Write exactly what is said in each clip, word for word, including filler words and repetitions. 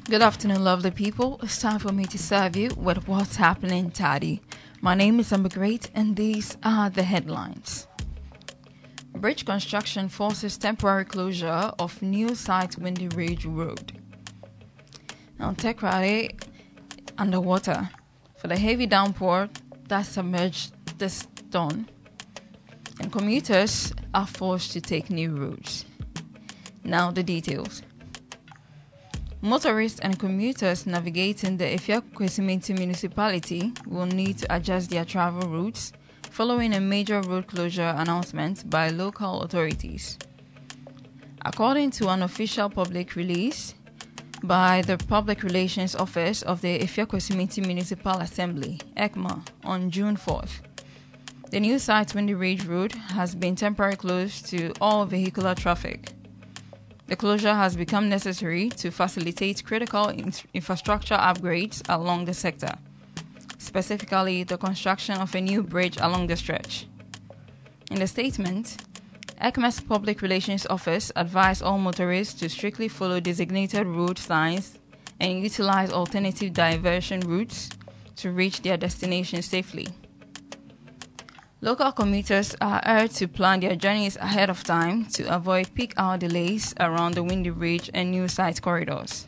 Good afternoon, lovely people. It's time for me to serve you with what's happening, Taddy. My name is Amber Great, and these are the headlines. Bridge construction forces temporary closure of new site Windy Ridge Road. Now, Tekrade underwater for the heavy downpour that submerged this dawn, and commuters are forced to take new routes. Now, the details. Motorists and commuters navigating the Efia-Kwesi municipality will need to adjust their travel routes following a major road closure announcement by local authorities. According to an official public release by the Public Relations Office of the Efia-Kwesi Municipal Assembly, ECMA, on June fourth, the new site Windy Ridge Road has been temporarily closed to all vehicular traffic. The closure has become necessary to facilitate critical in- infrastructure upgrades along the sector, specifically the construction of a new bridge along the stretch. In the statement, ECMA's Public Relations Office advised all motorists to strictly follow designated road signs and utilize alternative diversion routes to reach their destination safely. Local commuters are urged to plan their journeys ahead of time to avoid peak hour delays around the Windy Ridge and new site corridors.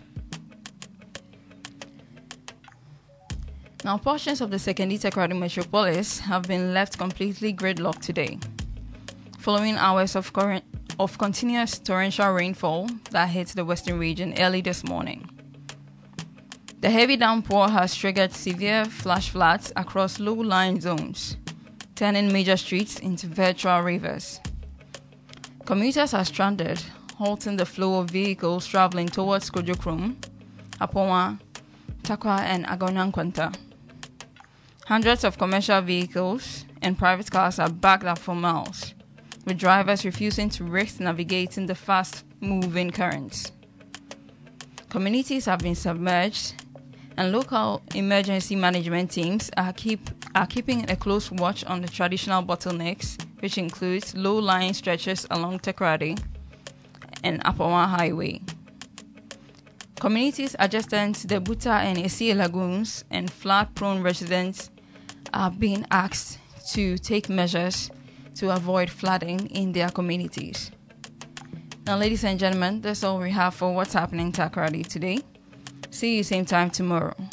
Now, portions of the Sekondi Tekrade metropolis have been left completely gridlocked today, following hours of, current, of continuous torrential rainfall that hit the western region early this morning. The heavy downpour has triggered severe flash floods across low-lying zones, turning major streets into virtual rivers. Commuters are stranded, halting the flow of vehicles traveling towards Kojokrom, Aponwa, Takwa, and Agonyankwanta. Hundreds of commercial vehicles and private cars are backed up for miles, with drivers refusing to risk navigating the fast-moving currents. Communities have been submerged, and local emergency management teams are keep are keeping a close watch on the traditional bottlenecks, which includes low-lying stretches along Tekrade and Aponwa Highway. Communities adjacent to the Buta and Esie lagoons and flood-prone residents are being asked to take measures to avoid flooding in their communities. Now, ladies and gentlemen, that's all we have for What's Happening in Tekrade today. See you same time tomorrow.